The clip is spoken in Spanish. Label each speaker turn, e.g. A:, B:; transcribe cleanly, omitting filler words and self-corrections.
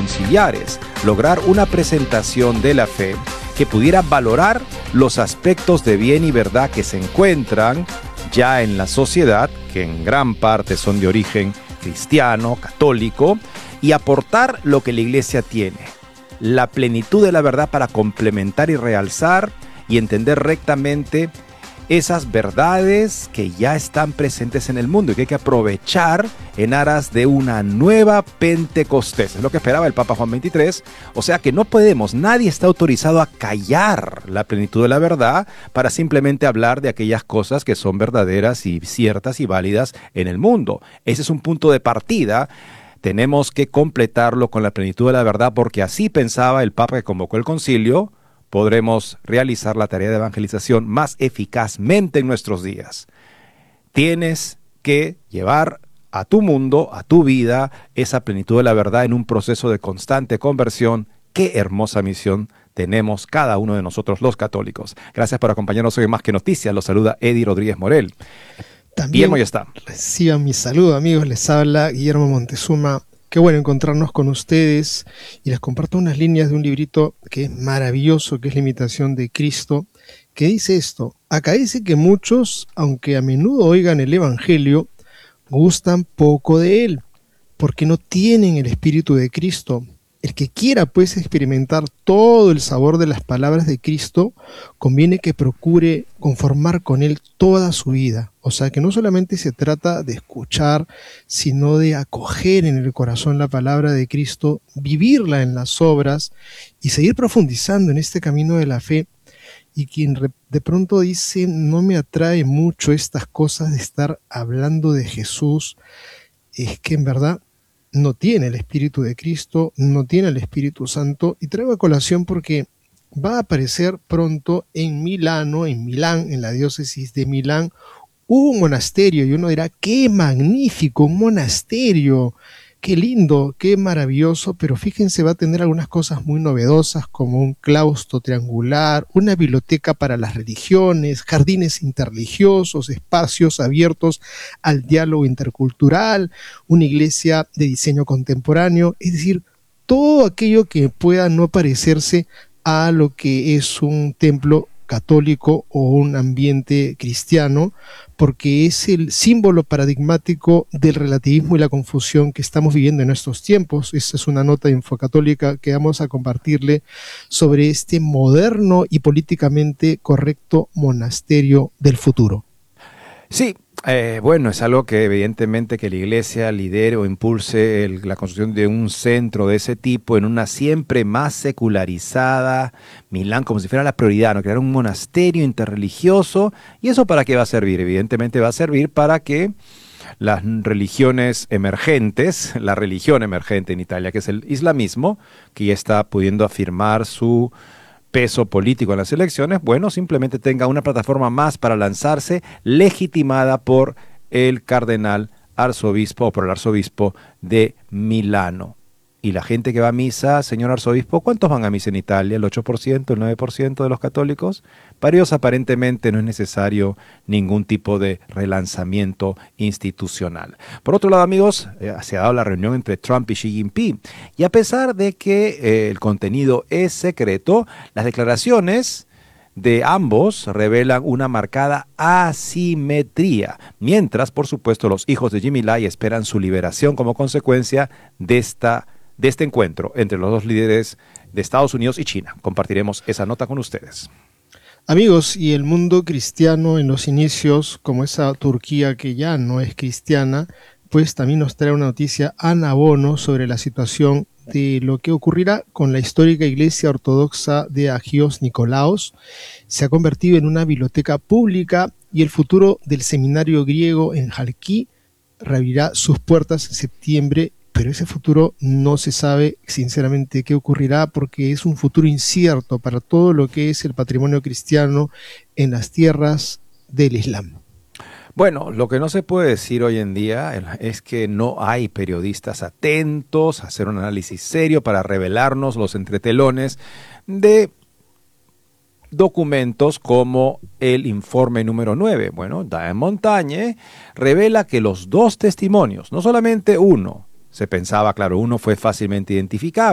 A: conciliares, lograr una presentación de la fe que pudiera valorar los aspectos de bien y verdad que se encuentran ya en la sociedad, que en gran parte son de origen cristiano, católico, y aportar lo que la Iglesia tiene, la plenitud de la verdad para complementar y realzar y entender rectamente esas verdades que ya están presentes en el mundo y que hay que aprovechar en aras de una nueva Pentecostés. Es lo que esperaba el Papa Juan XXIII. O sea que no podemos, nadie está autorizado a callar la plenitud de la verdad para simplemente hablar de aquellas cosas que son verdaderas y ciertas y válidas en el mundo. Ese es un punto de partida. Tenemos que completarlo con la plenitud de la verdad porque así pensaba el Papa que convocó el concilio. Podremos realizar la tarea de evangelización más eficazmente en nuestros días. Tienes que llevar a tu mundo, a tu vida, esa plenitud de la verdad en un proceso de constante conversión. Qué hermosa misión tenemos cada uno de nosotros los católicos. Gracias por acompañarnos hoy en Más que Noticias. Los saluda Eddie Rodríguez Morel.
B: También
A: Guillermo ya está.
B: Reciban mi saludo, amigos. Les habla Guillermo Montezuma. Qué bueno encontrarnos con ustedes y les comparto unas líneas de un librito que es maravilloso, que es La imitación de Cristo, que dice esto: acaece que muchos, aunque a menudo oigan el Evangelio, gustan poco de él, porque no tienen el Espíritu de Cristo. El que quiera pues experimentar todo el sabor de las palabras de Cristo, conviene que procure conformar con él toda su vida. O sea que no solamente se trata de escuchar, sino de acoger en el corazón la palabra de Cristo, vivirla en las obras y seguir profundizando en este camino de la fe. Y quien de pronto dice, no me atrae mucho estas cosas de estar hablando de Jesús, es que en verdad no tiene el Espíritu de Cristo, no tiene el Espíritu Santo. Y traigo a colación porque va a aparecer pronto en Milán, en la diócesis de Milán, un monasterio, y uno dirá, qué magnífico, un monasterio, qué lindo, qué maravilloso, pero fíjense, va a tener algunas cosas muy novedosas, como un claustro triangular, una biblioteca para las religiones, jardines interreligiosos, espacios abiertos al diálogo intercultural, una iglesia de diseño contemporáneo, es decir, todo aquello que pueda no parecerse a lo que es un templo católico o un ambiente cristiano, porque es el símbolo paradigmático del relativismo y la confusión que estamos viviendo en estos tiempos. Esta es una nota de Infocatólica que vamos a compartirle sobre este moderno y políticamente correcto monasterio del futuro.
A: Sí, bueno, es algo que evidentemente que la Iglesia lidere o impulse la construcción de un centro de ese tipo en una siempre más secularizada Milán, como si fuera la prioridad, ¿no? Crear un monasterio interreligioso. ¿Y eso para qué va a servir? Evidentemente va a servir para que las religiones emergentes, la religión emergente en Italia, que es el islamismo, que ya está pudiendo afirmar su peso político en las elecciones, bueno, simplemente tenga una plataforma más para lanzarse, legitimada por el cardenal arzobispo o por el arzobispo de Milano. Y la gente que va a misa, señor arzobispo, ¿cuántos van a misa en Italia? ¿El 8%, el 9% de los católicos? Para ellos aparentemente no es necesario ningún tipo de relanzamiento institucional. Por otro lado, amigos, se ha dado la reunión entre Trump y Xi Jinping. Y a pesar de que el contenido es secreto, las declaraciones de ambos revelan una marcada asimetría, mientras, por supuesto, los hijos de Jimmy Lai esperan su liberación como consecuencia de este encuentro entre los dos líderes de Estados Unidos y China. Compartiremos esa nota con ustedes.
B: Amigos, y el mundo cristiano en los inicios, como esa Turquía que ya no es cristiana, pues también nos trae una noticia Ana Bono sobre la situación de lo que ocurrirá con la histórica iglesia ortodoxa de Agios Nikolaos. Se ha convertido en una biblioteca pública y el futuro del seminario griego en Halki reabrirá sus puertas en septiembre, pero ese futuro no se sabe sinceramente qué ocurrirá porque es un futuro incierto para todo lo que es el patrimonio cristiano en las tierras del Islam.
A: Bueno, lo que no se puede decir hoy en día es que no hay periodistas atentos a hacer un análisis serio para revelarnos los entretelones de documentos como el informe número 9. Bueno, Diane Montagne revela que los dos testimonios, no solamente uno, se pensaba, claro, uno fue fácilmente identificable,